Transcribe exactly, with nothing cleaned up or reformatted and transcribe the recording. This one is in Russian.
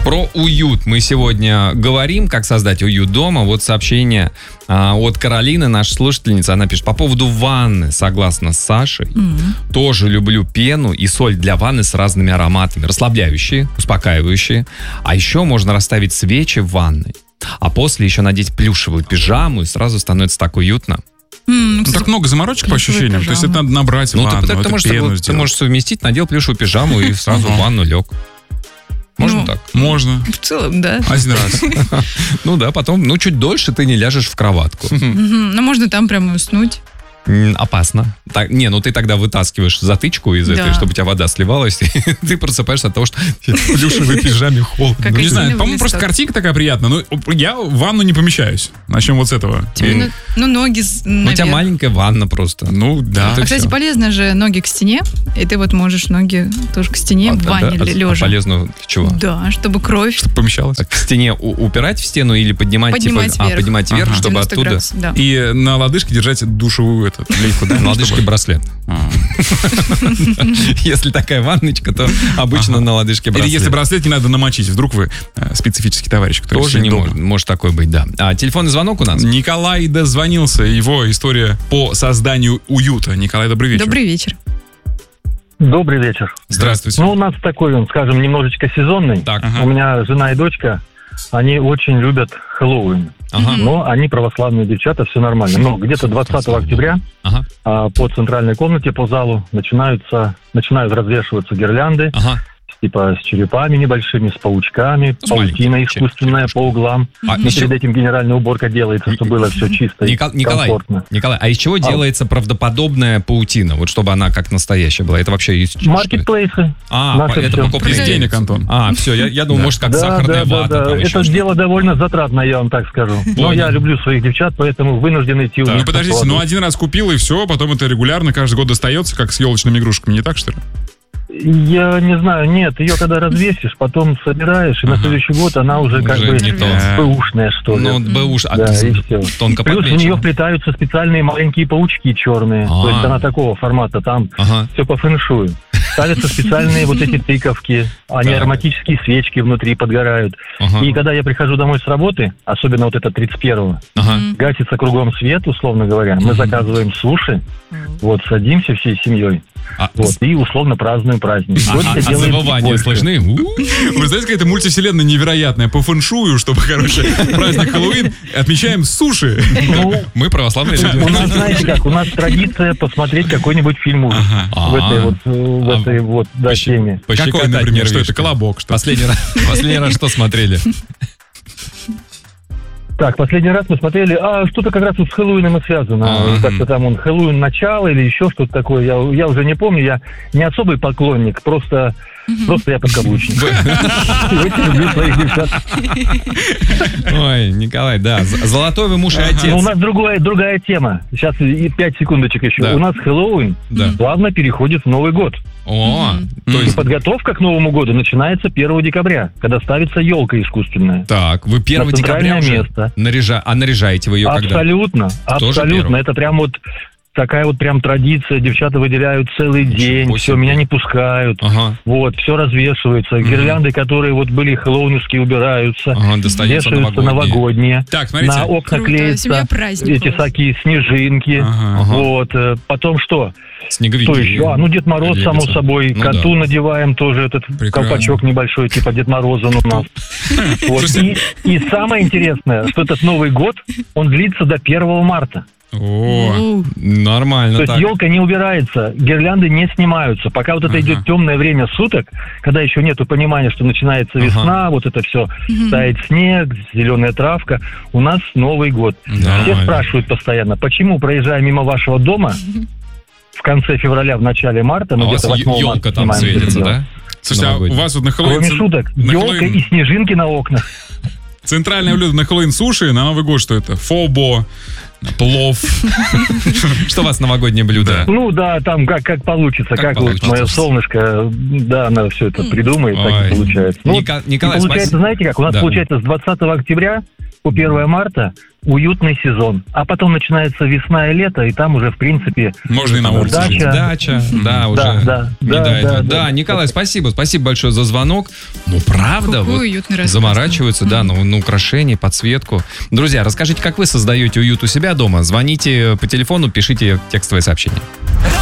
Про уют мы сегодня говорим, как создать уют дома. Вот сообщение а, от Каролины, наша слушательница. Она пишет: по поводу ванны, согласна с Сашей, mm-hmm. тоже люблю пену и соль для ванны с разными ароматами. Расслабляющие, успокаивающие. А еще можно расставить свечи в ванной. А после еще надеть плюшевую пижаму, и сразу становится так уютно. Mm, ну, так много заморочек по ощущениям. Пижама. То есть это надо набрать ну, ванну, ты, ты, ты, можешь, пену ты можешь совместить, надел плюшевую пижаму и сразу в ванну лег. Можно ну, так? Можно. В целом, да. Один раз. Ну да, потом, ну чуть дольше ты не ляжешь в кроватку. Ну можно там прямо уснуть. Опасно. Так, не, ну ты тогда вытаскиваешь затычку из да. этой, чтобы у тебя вода сливалась, и ты просыпаешься от того, что в плюшевой пижаме холодно. Ну, не знаю, по-моему, просто картинка такая приятная. Но я в ванну не помещаюсь. Начнем вот с этого. Тебе, ну, ну, ноги наверх. У тебя маленькая ванна просто. Ну, да. А, кстати, все. Полезно же ноги к стене, и ты вот можешь ноги тоже к стене а, в ванне да? лежа. А полезно для чего? Да, чтобы кровь... Чтобы помещалась. А к стене у- упирать в стену или поднимать? Поднимать типа, вверх. А, поднимать вверх, ага. чтобы оттуда... Градусов, да. И на лодыжке держать душевую эту лейку, да? На лодыжке браслет. Если такая ванночка, то обычно на лодыжке браслет. Или если браслет не надо намочить, вдруг вы специфический товарищ, который тоже не может, может такой быть, да. А телефонный звонок у нас? Николай дозвонился, его история по созданию уюта. Николай, добрый вечер. Добрый вечер. Добрый вечер. Здравствуйте. Ну, у нас такой, он, скажем, немножечко сезонный. Так. Ага. У меня жена и дочка, они очень любят Хэллоуин. Ага. Но они православные девчата, все нормально. Но где-то двадцатого октября ага. а, по центральной комнате, по залу начинаются, начинают развешиваться гирлянды. Ага. Типа с черепами небольшими, с паучками, с паутина искусственная по углам. А и еще... перед этим генеральная уборка делается, чтобы было все чисто Никол... и комфортно. Николай, а из чего а... делается правдоподобная паутина? Вот чтобы она как настоящая была. Это вообще из... Маркетплейсы. А, это покупка денег, Антон. А, все, я, я думал, да. может, как да, сахарная да, вата. Да, да. Это что-то. дело довольно затратное, я вам так скажу. Понял. Но я люблю своих девчат, поэтому вынужден идти. Да. Ну, подождите, ну один раз купил и все, потом это регулярно каждый год достается, как с елочными игрушками, не так, что ли? Я не знаю, нет, ее когда развесишь, потом собираешь, и ага. на следующий год она уже, уже как бы бэушная, что ли. Ну, бэуш, а да, и все. Тонко Плюс подмечено. в нее вплетаются специальные маленькие паучки черные. А-а-а. То есть она такого формата, там ага. все по фэншую. Ставятся специальные вот эти тыковки, они ароматические свечки внутри подгорают. Ага. И когда я прихожу домой с работы, особенно вот это тридцать первого, ага. гасится кругом свет, условно говоря, мы заказываем суши, вот, садимся всей семьей. А, вот, с... и условно празднуем праздник. А, а, а завывания слышны? Вы знаете, какая-то мультивселенная невероятная по фэншую, чтобы, короче, праздник Хэллоуин отмечаем суши. Ну, мы православные люди. У нас, знаете как, у нас традиция посмотреть какой-нибудь фильм ужас в этой вот, в этой вот теме. Какой, например, что это, «Колобок»? Последний раз что смотрели? Так, последний раз мы смотрели, а что-то как раз вот с Хэллоуином и связано. Uh-huh. Как-то там он Хэллоуин начало или еще что-то такое. Я, я уже не помню, я не особый поклонник, просто, uh-huh. просто я подкаблучник. Очень люблю своих девчат. Ой, Николай, да, золотой вы муж и отец. У нас другая тема. Сейчас пять секундочек еще. У нас Хэллоуин плавно переходит в Новый год. О, то есть... И подготовка к Новому году начинается первого декабря, когда ставится елка искусственная. Так, вы первого декабря уже место. Наряжа... А наряжаете вы ее абсолютно, когда? Абсолютно, абсолютно. Это прям вот такая вот прям традиция. Девчата выделяют целый день, Очень все, меня не пускают. Ага. Вот, все развешивается. Угу. Гирлянды, которые вот были хэллоуинские, убираются. Ага, достаются новогодние. новогодние. Так, смотрите. На окна Круто. клеятся эти всякие снежинки. Ага. Вот. Потом что? Снеговики. Что еще? А, ну, Дед Мороз, лепится. Само собой. Ну, коту да. надеваем тоже этот Прекрасно. Колпачок небольшой, типа Дед Мороза у нас. Вот. И, и самое интересное, что этот Новый год, он длится до первого марта. О, нормально. То есть так. елка не убирается, гирлянды не снимаются. Пока вот это ага. идет темное время суток, когда еще нету понимания, что начинается весна, ага. вот это все, угу. тает снег, зеленая травка, у нас Новый год. Нормально. Все спрашивают постоянно, почему, проезжая мимо вашего дома, в конце февраля, в начале марта, мы а где-то восьмого марта елка там светится, да? Слушайте, а у вас вот на Хэллоуин... Кроме шуток, елка и снежинки на окнах. Центральное блюдо на Хэллоуин суши, на Новый год что это? Фобо, Плов. Что у вас новогоднее блюдо? Ну да, там как, как получится, как, как получится. Вот мое солнышко, да, она все это придумает, Ой. так и получается. Ну, Ника- Николай, получается, спасибо. знаете как, у нас да. получается с двадцатого октября по первого марта уютный сезон. А потом начинается весна и лето, и там уже, в принципе... Можно и на улице. Дача. Дача, да, уже да, да, не да, до этого. Да, да, да, Николай, спасибо. Спасибо большое за звонок. Ну, правда, Какой вот уютный рассказ. заморачиваются, да, на, на украшение, подсветку. Друзья, расскажите, как вы создаете уют у себя дома. Звоните по телефону, пишите текстовые сообщения.